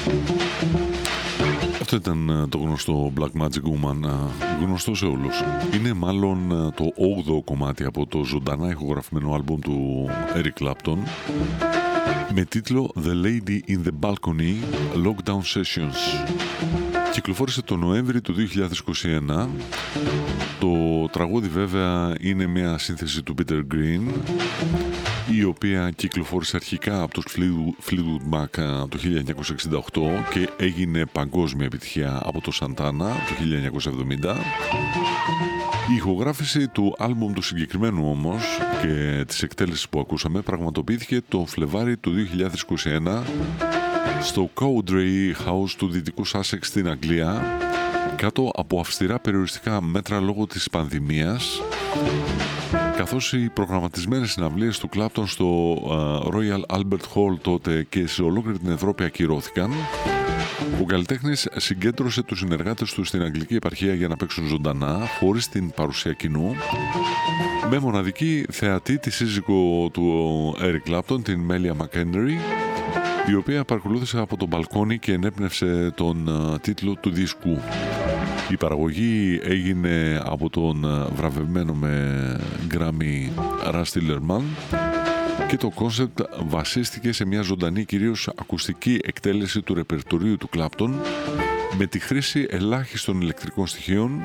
Αυτό ήταν το γνωστό Black Magic Woman, γνωστό σε όλους. Είναι μάλλον το 8ο κομμάτι από το ζωντανά ηχογραφημένο άλμπουμ του Eric Clapton με τίτλο The Lady in the Balcony Lockdown Sessions. Κυκλοφόρησε το Νοέμβρη του 2021. Το τραγούδι βέβαια είναι μια σύνθεση του Peter Green, η οποία κυκλοφόρησε αρχικά από τους Fleetwood Mac το 1968 και έγινε παγκόσμια επιτυχία από το Santana το 1970. Η ηχογράφηση του άλμπουμ του συγκεκριμένου όμως και της εκτέλεσης που ακούσαμε πραγματοποιήθηκε το Φλεβάρι του 2021 στο Cowdray House του Δυτικού Σάσεξ στην Αγγλία, κάτω από αυστηρά περιοριστικά μέτρα λόγω της πανδημίας, καθώς οι προγραμματισμένες συναυλίες του Clapton στο Royal Albert Hall τότε και σε ολόκληρη την Ευρώπη ακυρώθηκαν. Ο καλλιτέχνης συγκέντρωσε τους συνεργάτες του στην αγγλική επαρχία για να παίξουν ζωντανά, χωρίς την παρουσία κοινού, με μοναδική θεατή τη σύζυγο του Eric Clapton, την Melia McHenry, η οποία παρακολούθησε από τον μπαλκόνι και ενέπνευσε τον τίτλο του δίσκου. Η παραγωγή έγινε από τον βραβευμένο με Grammy Rusty Lerman και το κόνσεπτ βασίστηκε σε μια ζωντανή, κυρίως ακουστική εκτέλεση του ρεπερτορίου του Clapton με τη χρήση ελάχιστων ηλεκτρικών στοιχείων,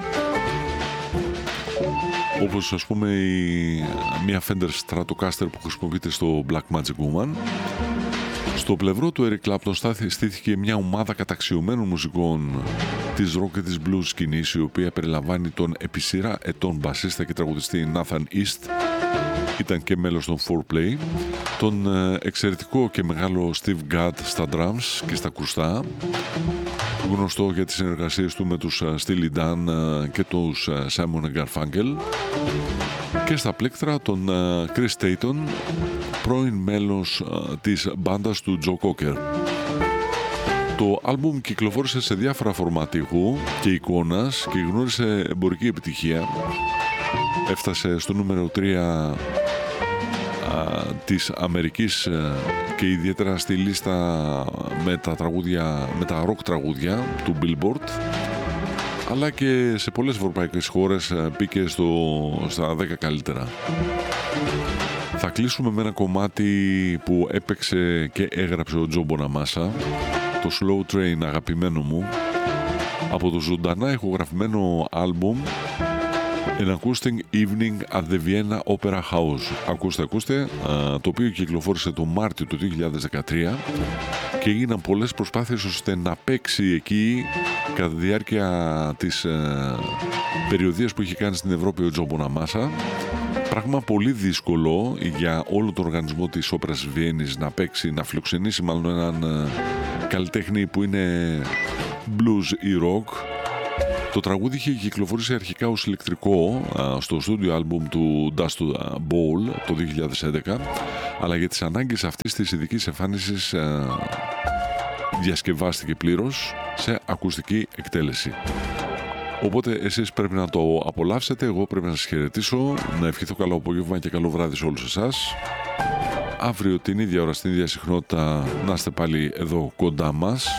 όπως ας πούμε μια Fender Stratocaster που χρησιμοποιείται στο Black Magic Woman. Στο πλευρό του Eric Clapton στήθηκε μια ομάδα καταξιωμένων μουσικών της rock και της blues σκηνής, η οποία περιλαμβάνει τον επί σειρά ετών μπασίστα και τραγουδιστή Nathan East, ήταν και μέλος των 4Play, τον εξαιρετικό και μεγάλο Steve Gadd στα drums και στα κρουστά, γνωστό για τις συνεργασίες του με τους Steely Dan και τους Simon & Garfunkel, και στα πλήκτρα τον Chris Stayton, πρώην μέλος της μπάντας του Joe Cocker. Το άλμπουμ κυκλοφόρησε σε διάφορα φορμάτ ήχου και εικόνας και γνώρισε εμπορική επιτυχία. Έφτασε στο νούμερο 3 της Αμερικής και ιδιαίτερα στη λίστα με τα rock τραγούδια του Billboard, αλλά και σε πολλές ευρωπαϊκές χώρες μπήκε στα 10 καλύτερα. Θα κλείσουμε με ένα κομμάτι που έπαιξε και έγραψε ο Τζο Μποναμάσα, το Slow Train, αγαπημένο μου, από το ζωντανά ηχογραφημένο άλμπουμ An Acoustic Evening at the Vienna Opera House. Ακούστε, το οποίο κυκλοφόρησε το Μάρτιο του 2013 και έγιναν πολλές προσπάθειες ώστε να παίξει εκεί κατά τη διάρκεια της περιοδίας που είχε κάνει στην Ευρώπη ο Τζο Μποναμάσα. Πράγμα πολύ δύσκολο για όλο τον οργανισμό της Όπερας Βιέννης να παίξει, να φιλοξενήσει μάλλον έναν καλλιτέχνη που είναι blues ή rock. Το τραγούδι είχε κυκλοφορήσει αρχικά ως ηλεκτρικό στο στούντιο άλμπουμ του Dust Bowl το 2011, αλλά για τις ανάγκες αυτής της ειδικής εμφάνισης διασκευάστηκε πλήρως σε ακουστική εκτέλεση. Οπότε εσείς πρέπει να το απολαύσετε, εγώ πρέπει να σας χαιρετήσω, να ευχηθώ καλό απόγευμα και καλό βράδυ σε όλους εσάς. Αύριο την ίδια ώρα, στην ίδια συχνότητα, να είστε πάλι εδώ κοντά μας.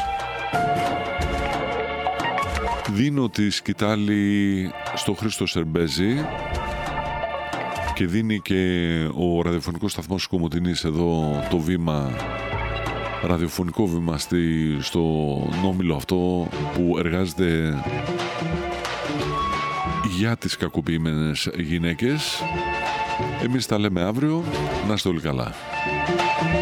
Δίνω τη σκητάλη στο Χρήστο Σερμπέζη και δίνει και ο ραδιοφωνικός σταθμός της Κομοτηνής εδώ το βήμα, ραδιοφωνικό βήμα στο όμιλο αυτό που εργάζεται για τις κακοποιημένες γυναίκες. Εμείς τα λέμε αύριο, να είστε όλοι καλά.